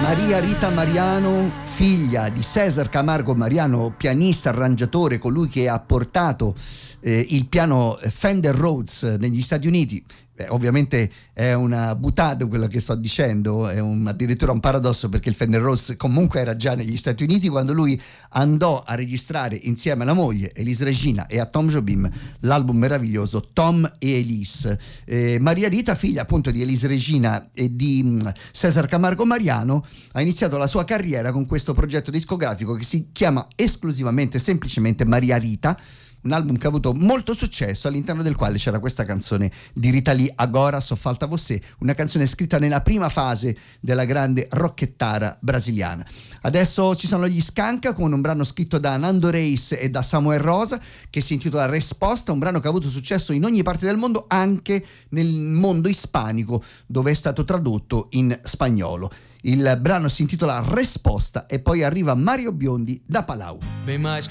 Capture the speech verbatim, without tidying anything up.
Maria Rita Mariano, figlia di César Camargo Mariano, pianista, arrangiatore, colui che ha portato eh, il piano Fender Rhodes negli Stati Uniti. Eh, ovviamente è una boutade quello che sto dicendo, è un, addirittura un paradosso, perché il Fender Rhodes comunque era già negli Stati Uniti quando lui andò a registrare insieme alla moglie Elise Regina e a Tom Jobim l'album meraviglioso Tom e Elise. eh, Maria Rita, figlia appunto di Elise Regina e di mh, César Camargo Mariano, ha iniziato la sua carriera con questo progetto discografico che si chiama esclusivamente, semplicemente Maria Rita, un album che ha avuto molto successo, all'interno del quale c'era questa canzone di Rita Lee, Agora So Falta Você, una canzone scritta nella prima fase della grande rockettara brasiliana. Adesso ci sono gli Skanka con un brano scritto da Nando Reis e da Samuel Rosa che si intitola Resposta, un brano che ha avuto successo in ogni parte del mondo, anche nel mondo ispanico dove è stato tradotto in spagnolo. Il brano si intitola Resposta e poi arriva Mario Biondi da Palau. Bem mais